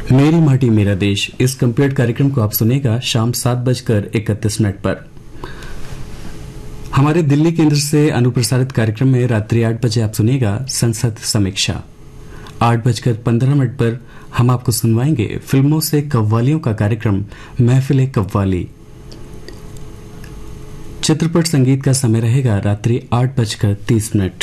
मेरी माटी मेरा देश इस कंप्लीट कार्यक्रम को आप सुनेगा शाम 7:31 पर। हमारे दिल्ली केंद्र से अनुप्रसारित कार्यक्रम में रात्रि 8 बजे आप सुनेगा संसद समीक्षा। 8:15 पर हम आपको सुनवाएंगे फिल्मों से कव्वालियों का कार्यक्रम महफिल कव्वाली। चित्रपट संगीत का समय रहेगा रात्रि 8:30।